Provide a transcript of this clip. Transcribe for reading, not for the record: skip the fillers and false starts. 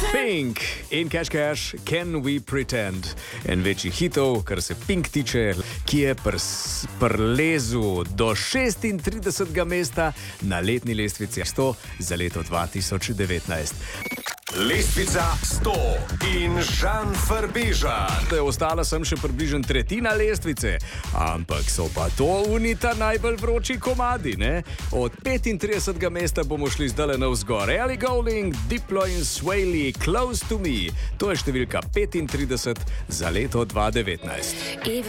Pink in Cash, Can We Pretend? En večjih hitov, kar se Pink tiče, ki je prlezu do 36. mesta na letni lestvici 100 za leto 2019. Lestvica 100 in Žan Farbeža. Ostala sem še približno tretjina lestvice, ampak so pa to unita najbolj vroči komadi, ne? Od 35. mesta bomo šli zdaj navzgor. Ellie Goulding, Diplo in Swaley, Close to Me. To je številka 35 za leto 2019.